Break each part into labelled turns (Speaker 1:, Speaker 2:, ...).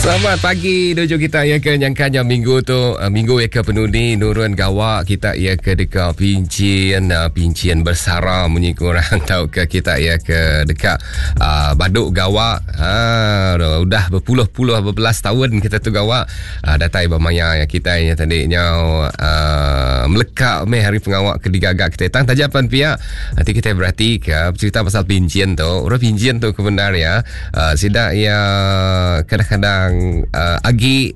Speaker 1: Selamat pagi dojo kita ya ke nyangkanya minggu tu minggu ya ke penuh ni nurun gawak kita ya ke dekat pincian bersara bunyi korang tahu ke kita ya ke dekat baduk gawak udah berpuluh-puluh berbelas tahun kita tu gawak datai bermaya ya kita ya tadinya melekat hari pengawak ke digagak kita tang tajapan pihak nanti kita berhati ke cerita pasal pincian tu orang pincian tu kebenar ya sidak ya kadang-kadang agi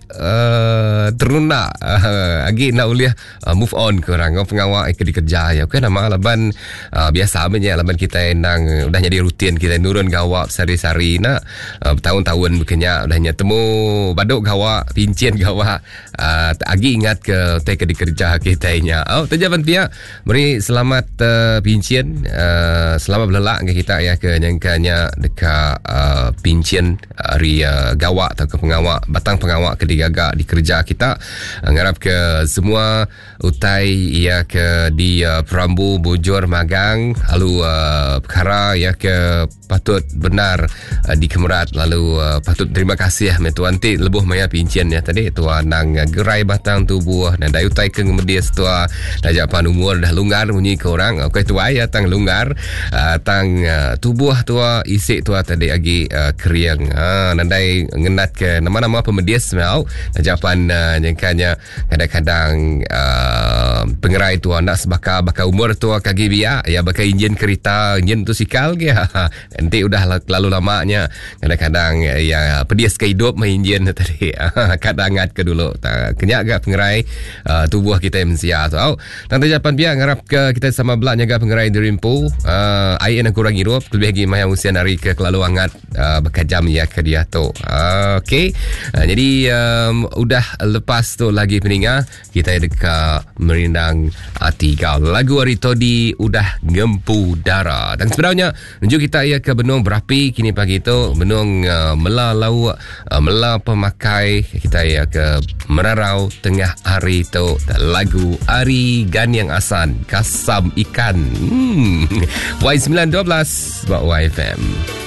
Speaker 1: teruna agi nak uliah move on ke orang pengawal ke dikerja ya kan nama laban biasa aja laban kita nang udah jadi rutin kita nurun gawak sehari-hari nak tahun-tahun bukannya udahnya temu baduk gawak pincian gawak agi ingat ke ke dikerja kita nya tajaban pihak beri selamat pincian selamat belelak ke kita ya ke nyangkanya dekat pincian hari gawak atau ke pengawak batang pengawak ke digagak di kerja kita ngarap ke semua utai ya ke di Perambu bujur magang lalu perkara ya ke patut benar di Kemerat lalu patut terima kasih tuan ti lebuh maya pincian ya tadi tuan nang gerai batang tubuh dan dai utai ke ngemedia setua dajapan umur dah longgar bunyi ke orang okey tua ya tang longgar tang tubuh tua isi tua tadi agi keriang nandai ngenat ke nama-nama pemedias mau jawapan nyangkanya kadang-kadang pengerai tu nak sebaka umur tu kaki biak ya baka enjin kereta enjin tu sikal ke nanti udah lalu lamanya kadang-kadang ya pedias ke hidup main enjin tadi kadangat ke dulu kenyak gak pengerai tubuh kita mensia tu tang jawapan biak ngarap ke kita sama belak nyaga pengerai di Rimpu air yang kurang hidup lebih lagi maya usia hari ke kelalu hangat bekajam ya ke dia tu okey. Jadi udah lepas tu lagi peninga kita dekat merindang tiga lagu hari tadi udah ngempu darah dan sebenarnya tunjuk kita ya ke benung berapi kini pagi tu benung melalau mela pemakai kita ya ke merarau tengah hari tu lagu Ari Gan yang Asan kasam ikan Y912 buat YFM.